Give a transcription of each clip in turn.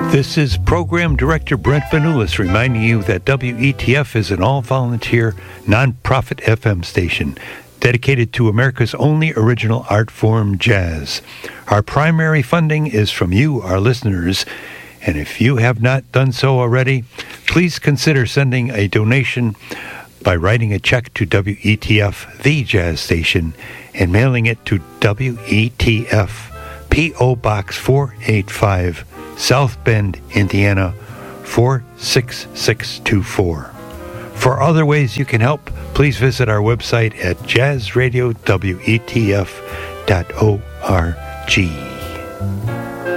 This is Program Director Brent Vanulis reminding you that WETF is an all-volunteer, non-profit FM station dedicated to America's only original art form, jazz. Our primary funding is from you, our listeners, and if you have not done so already, please consider sending a donation by writing a check to WETF, the jazz station, and mailing it to WETF, P.O. Box 485, South Bend, Indiana, 46624. For other ways you can help, please visit our website at jazzradiowetf.org.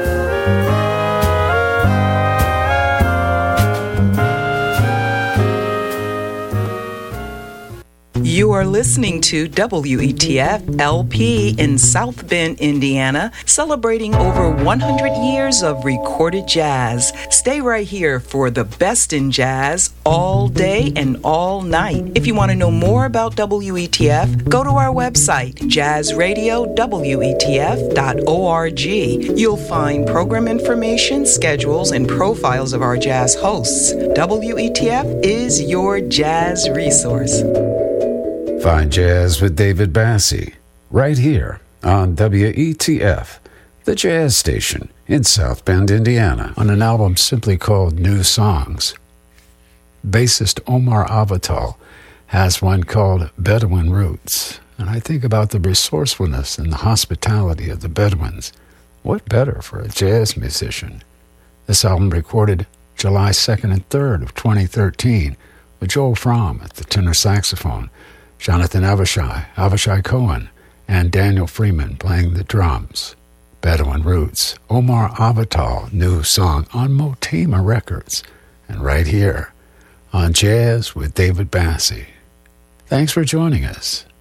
You are listening to WETF LP in South Bend, Indiana, celebrating over 100 years of recorded jazz. Stay right here for the best in jazz all day and all night. If you want to know more about WETF, go to our website, jazzradiowetf.org. You'll find program information, schedules, and profiles of our jazz hosts. WETF is your jazz resource. Find Jazz with David Bassie right here on WETF, the jazz station in South Bend, Indiana. On an album simply called New Songs, bassist Omar Avital has one called Bedouin Roots, and I think about the resourcefulness and the hospitality of the Bedouins. What better for a jazz musician? This album recorded July 2nd and 3rd of 2013 with Joel Fromm at the tenor saxophone, Jonathan Avishai Cohen, and Daniel Freeman playing the drums. Bedouin Roots, Omar Avital, new song on Motema Records, and right here on Jazz with David Bassie. Thanks for joining us.